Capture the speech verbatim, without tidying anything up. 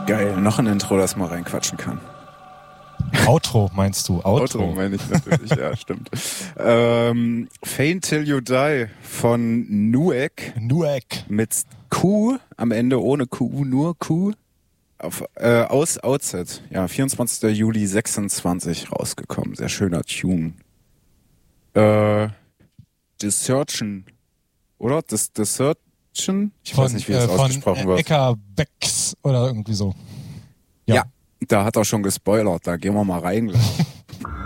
Geil, noch ein Intro, das man reinquatschen kann. Outro meinst du? Outro, Outro meine ich natürlich, ja, stimmt. Ähm, Faint Till You Die von Nuek. Nuek. Mit Q am Ende, ohne Q, nur Q. Auf, äh, aus Outset, ja, vierundzwanzigster Juli sechsundzwanzig rausgekommen. Sehr schöner Tune. Äh, Desertion, oder? Des, Desertion? Ich von, weiß nicht, wie das äh, ausgesprochen von, wird. Äh, Ecker Becks oder irgendwie so. Ja. ja, da hat er schon gespoilert, da gehen wir mal rein gleich.